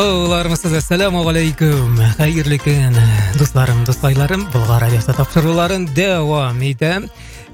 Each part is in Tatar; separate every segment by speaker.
Speaker 1: Олармысыз, ассаламу алейкум. Хайырлы күн, дусларым, дустайларым. Булга радиосы тапшыруларын дәвам итәм.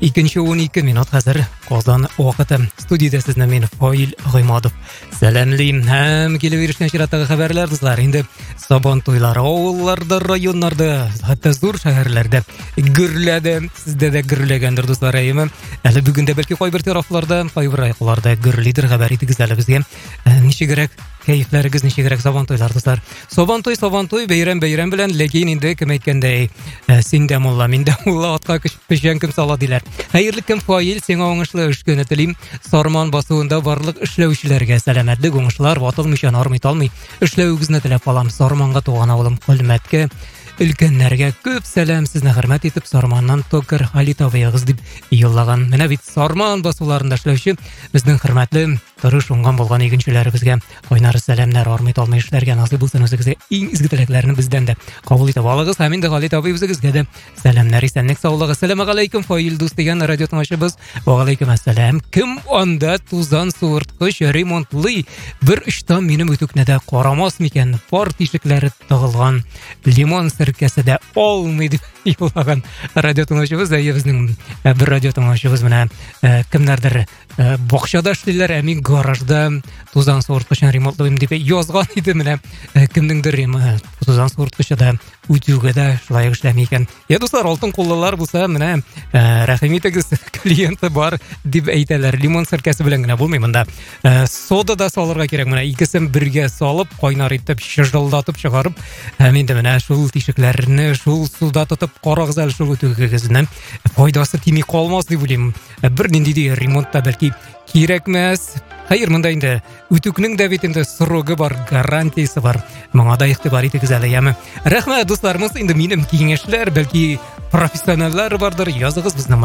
Speaker 1: 2:12 минут хәзер Казан вакыты. Студиядә сезне мен Фаил Гыймадов. Сәламлыйм. Һәм килеп ирешкән чираттагы хәбәрләр, дуслар. Инде Сабан туйлары авылларда, районнарда, хәтта зур шәһәрләрдә гөрләде. Сездә дә гөрләгәндер, дуслар, әйеме? Әле бүген дә бәлки кайбер тарафларда, кайбер районнарда гөрлидер, хәбәр итегез әле безгә. Ничегрәк кәефләрегез, ничегрәк Сабан туйлар, дуслар. Сабан туй, бәйрәм белән, ләкин инде кем әйткәндәй, син дә мулла, мин дә мулла, атка пешән кем сала диләр. Хәерле көн Фаил, сиңа уңышлы эш көне телим. Сарман басуында барлык эшләүчеләргә сәламәтлек, уңышлар, ватылмыйча армый талмый. Эшләүегезне теләп калам. Сарманга туган авылым Көлмәткә. Өлкәннәргә күп сәлам, сезне хөрмәт итеп, Сарманнан Токер Халит абыягыз дип юллаган. Менә бит Сарман басуларында эшләүче безнең хөрмәтле, тырыш уңган булган игенчеләребезгә кайнар сәламнар, армый талмый эшләргә насыйп булсын, үзегезгә иң изге теләкләрне бездән дә кабул итеп алыгыз. Һәм инде Халит абый үзегезгә дә сәламнар, исәнлек, саулык. Ассаламу алейкум Фаил дус дигән радио тыңлаучыбыз. Ва алейкум ассалам. Кем анда тузан суырткыч ремонтлый бер ыштан минем үтүкне дә карамас микән? Пар тишекләре тыгылган лимон сәркәсе дә алмый дип юллаган радио тыңлаучыбыз. Безнең бер радио тыңлаучыбыз менә кемнәрдер бакчада эшлиләр, ә мин гаражда тузан суырткычын ремонтлыйм дип язган иде. Менә кемнеңдер тузан суырткычында үтүгә дә шулай эшләми икән. Я дуслар, алтын куллылар булса, менә рәхим итегез, клиенты бар дип әйтәләр. Лимон сәркәсе белән генә булмый монда. Сода да салырга кирәк. Менә икесен бергә салып, кайнар итеп, шыжылдатып чыгарып, һәм инде менә шул тишекләрне шул суда тотып карагыз әле, шул үтүгегезнең файдасы тими калмас дип уйлыйм. Бер нинди ремонтта бәлки кирәкмәс. Хәер, монда инде үтүкнең дә бит инде срогы бар, гарантиясе бар. Моңа да игътибар итегез әле, яме. Рәхмәт, дуслар, монсы инде минем киңәшләр, бәлки профессионаллар бардыр. Языгыз безнең